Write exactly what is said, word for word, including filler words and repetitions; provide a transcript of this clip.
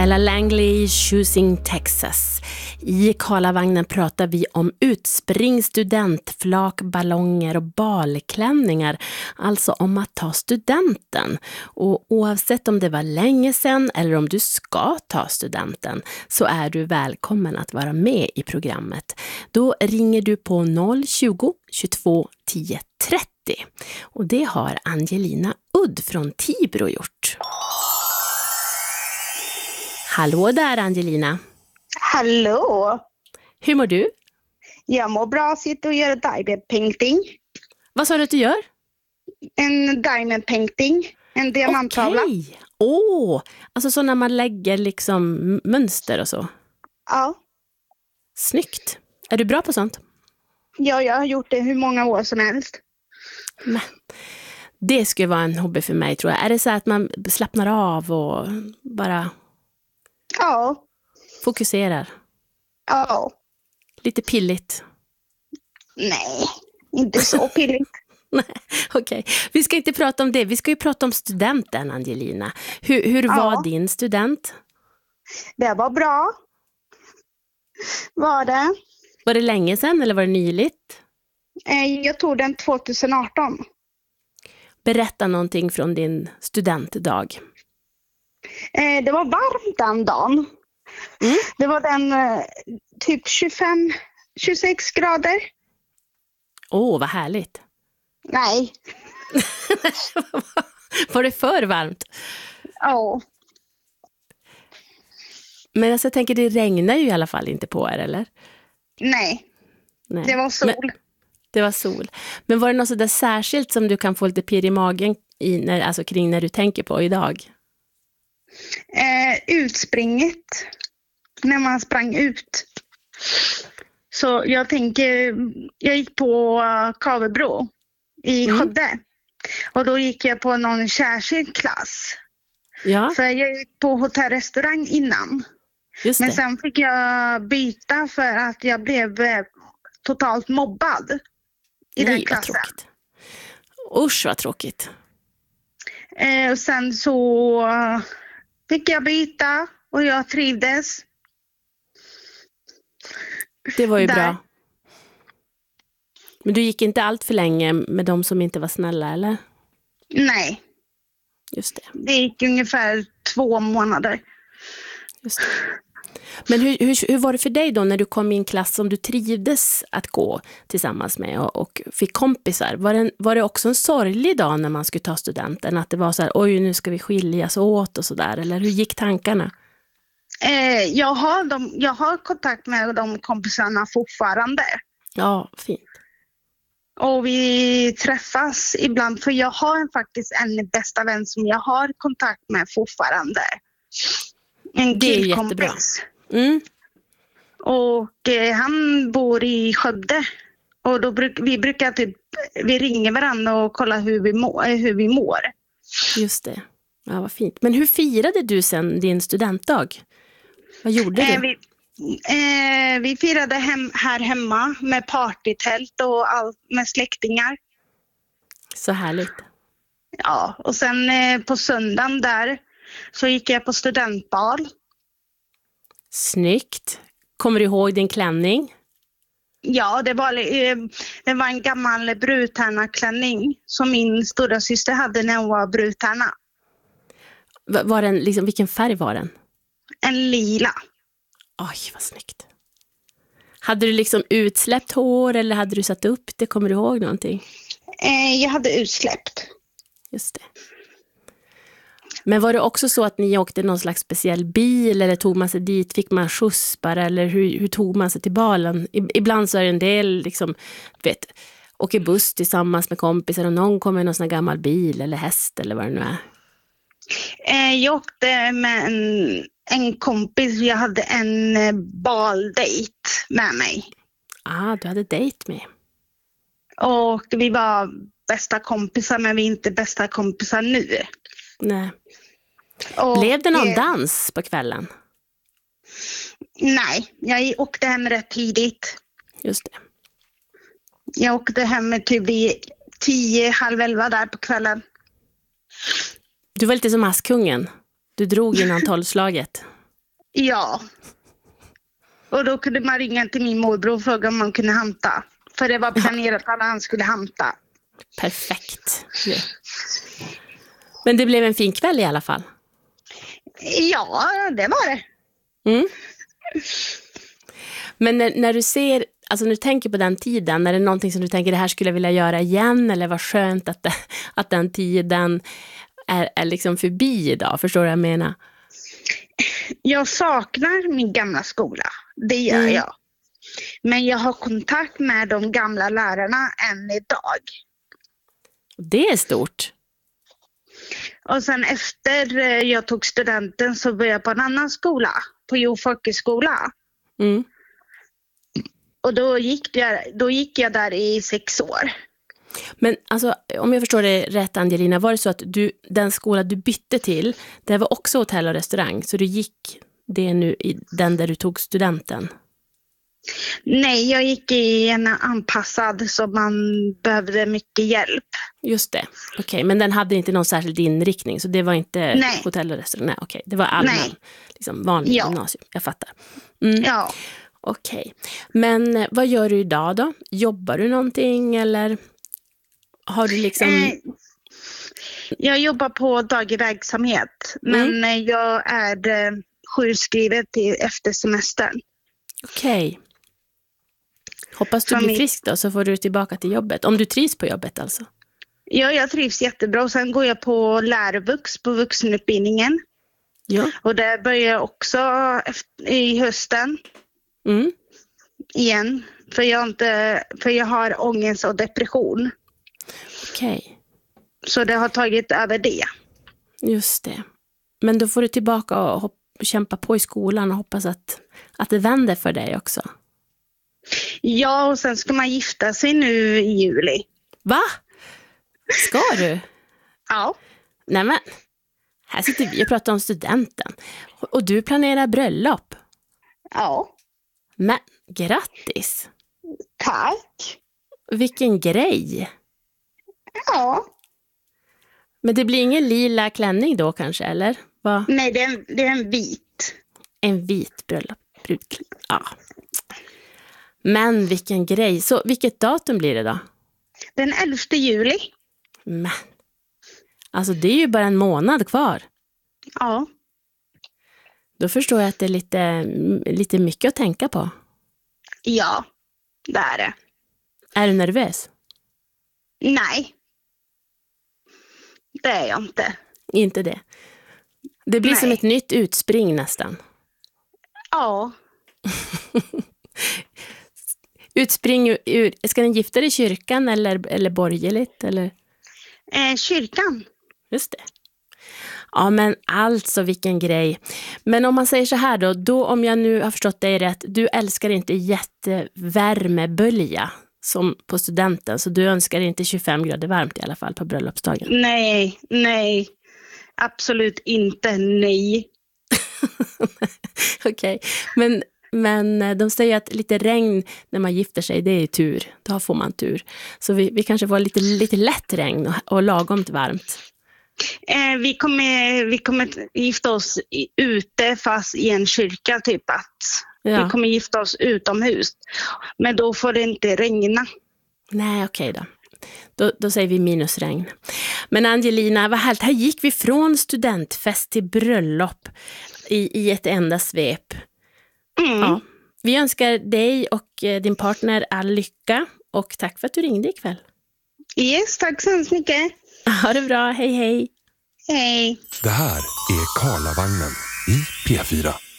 Ella Langley, Choosing Texas. I Karlavagnen pratar vi om utspring, studentflak, ballonger och balklänningar. Alltså om att ta studenten. Och oavsett om det var länge sedan eller om du ska ta studenten så är du välkommen att vara med i programmet. Då ringer du på noll tjugo, tjugotvå, tio, trettio. Och det har Angelina Udd från Tibro gjort. Hallå där Angelina. Hallå. Hur mår du? Jag mår bra, sitter och gör diamond painting. Vad sa du att du gör? En diamond painting, en diamanttavla. Okej. Åh, alltså så när man lägger liksom mönster och så. Ja. Snyggt. Är du bra på sånt? Ja, jag har gjort det hur många år som helst. Men, det skulle vara en hobby för mig tror jag. Är det så att man slappnar av och bara Ja. fokuserar? Ja. Lite pilligt? Nej, inte så pilligt. Nej, okej. Okay. Vi ska inte prata om det. Vi ska ju prata om studenten, Angelina. Hur, hur Ja. var din student? Det var bra. Var det? Var det länge sedan eller var det nyligt? Eh, Jag tog den tjugoarton. Berätta någonting från din studentdag. Eh, Det var varmt den dagen. Mm. Det var den eh, typ tjugofem tjugosex grader. Åh, oh, vad härligt. Nej. Var det för varmt? Ja. Men alltså, jag tänker, det regnar ju i alla fall inte på er, eller? Nej. Nej. Det var sol. Men, det var sol. Men var det något så där särskilt som du kan få lite pirr i magen i, när, alltså kring när du tänker på idag? Eh, utspringet. När man sprang ut. Så jag tänker, jag gick på uh, Kavebro i Mm. Skövde. Och då gick jag på någon särskild klass. Ja, För jag gick på hotellrestaurang innan. just Men det. sen fick jag byta för att jag blev eh, totalt mobbad i den Nej, vad klassen. tråkigt. Usch, vad tråkigt. Eh, och sen så uh, fick jag byta och jag trivdes. Det var ju Där. bra. Men du gick inte allt för länge med de som inte var snälla, eller? Nej, Just det. det gick ungefär två månader. Just det. Men hur, hur, hur var det för dig då när du kom i en klass som du trivdes att gå tillsammans med och, och fick kompisar? Var det, en, var det också en sorglig dag när man skulle ta studenten? Att det var så här, oj nu ska vi skiljas åt och sådär. Eller hur gick tankarna? Eh, jag, har de, jag har kontakt med de kompisarna fortfarande. Ja, fint. Och vi träffas ibland, för jag har faktiskt en bästa vän som jag har kontakt med fortfarande. En Det är ju killkompis. Mm. Och eh, han bor i Skövde. Och då bruk, vi brukar typ, vi ringer varandra och kollar hur vi, må, eh, hur vi mår. Just det. Ja, vad fint. Men hur firade du sen din studentdag? Vad gjorde Eh, du? vi, eh, vi firade hem, här hemma med partytält och allt med släktingar. Så härligt. Ja, och sen eh, på söndagen där så gick jag på studentbal. Snyggt. Kommer du ihåg din klänning? Ja, det var, eh, det var en gammal brudtärnaklänning som min stora syster hade när hon var brudtärna. Va- Var den, liksom, vilken färg var den? En lila. Oj, vad snyggt. Hade du liksom utsläppt hår eller hade du satt upp det? Kommer du ihåg någonting? Eh, jag hade utsläppt. Just det. Men var det också så att ni åkte någon slags speciell bil eller tog man sig dit? Fick man skjuts bara eller hur, hur tog man sig till balen? I- Ibland så är det en del liksom, du vet, åker buss tillsammans med kompisar och någon kommer i någon sån här gammal bil eller häst eller vad det nu är. Eh, jag åkte med en, en kompis. Jag hade en eh, baldejt med mig. Ah, du hade dejt med. Och vi var bästa kompisar, men vi är inte bästa kompisar nu. Nej. Och, Blev det någon eh, dans på kvällen? Nej, jag åkte hem rätt tidigt. Just det. Jag åkte hem typ vid tio, halv elva där på kvällen. Du var lite som Askungen. Du drog innan tolvslaget. Ja. Och då kunde man ringa till min morbror och fråga om man kunde hämta. För det var planerat att han skulle hämta. Perfekt. Ja. Men det blev en fin kväll i alla fall. Ja, det var det. Mm. Men när, när du ser, alltså när du tänker på den tiden, är det någonting som du tänker det här skulle jag vilja göra igen, eller vad skönt att, det, att den tiden är, är liksom förbi idag, förstår du vad jag menar? Jag saknar min gamla skola, det gör mm. jag. Men jag har kontakt med de gamla lärarna än idag. Det är stort. Och sen efter jag tog studenten så började jag på en annan skola, på Jo folkhögskola. Mm. Och då gick, jag, då gick jag där i sex år. Men alltså, om jag förstår det rätt, Angelina, var det så att du, den skola du bytte till, det var också hotell och restaurang, så du gick det nu i den där du tog studenten? Nej, jag gick i en anpassad så man behövde mycket hjälp. Just det, okej. Okay. Men den hade inte någon särskild inriktning, så det var inte Nej. hotell och restaurang? Nej, okej. Okay. Det var allmän, liksom vanlig ja. gymnasium. Jag fattar. Mm. Ja. Okej. Okay. Men vad gör du idag då? Jobbar du någonting eller har du liksom... Eh, jag jobbar på daglig verksamhet, mm. men jag är eh, sjukskriven till efter semestern. Okej. Okay. Hoppas du blir frisk då, så får du tillbaka till jobbet. Om du trivs på jobbet alltså. Ja, jag trivs jättebra. Och sen går jag på lärvux på vuxenutbildningen. Ja. Och där börjar jag också efter, i hösten. Mm. Igen. För jag, inte, för jag har ångest och depression. Okej. Okay. Så det har tagit över det. Just det. Men då får du tillbaka och hoppa, kämpa på i skolan och hoppas att, att det vänder för dig också. Ja, och sen ska man gifta sig nu i juli. Va? Ska du? Ja. Nej men, här sitter vi och pratar om studenten. Och du planerar bröllop. Ja. Men, grattis. Tack. Vilken grej. Ja. Men det blir ingen lila klänning då kanske, eller? Va? Nej, det är, en, det är en vit. En vit bröllop. Ja. Men vilken grej. Så vilket datum blir det då? Den elfte juli. Men, alltså det är ju bara en månad kvar. Ja. Då förstår jag att det är lite, lite mycket att tänka på. Ja, det är det. Är du nervös? Nej. Det är jag inte. Inte det. Det blir Nej. som ett nytt utspring nästan. Ja. Utspring ur, ska ni gifta dig i kyrkan eller, eller borgerligt? Eller? Eh, kyrkan. Just det. Ja men alltså vilken grej. Men om man säger så här då, då om jag nu har förstått dig rätt, du älskar inte jättevärmebölja som på studenten, så du önskar inte tjugofem grader varmt i alla fall på bröllopsdagen. Nej, nej. Absolut inte, nej. Okej, okay. men, men de säger att lite regn när man gifter sig, det är tur. Då får man tur. Så vi, vi kanske får lite, lite lätt regn och, och lagom varmt. Eh, vi, kommer, vi kommer gifta oss ute fast i en kyrka typ att ja. Vi kommer gifta oss utomhus. Men då får det inte regna. Nej, okej okay då. Då, då säger vi minusregn. Men Angelina, vad härligt. Här gick vi från studentfest till bröllop i, i ett enda svep. Mm. Ja. Vi önskar dig och din partner all lycka. Och tack för att du ringde ikväll. Yes, tack så hemskt mycket. Ha det bra, hej hej. Hej. Det här är Karlavagnen i P fyra.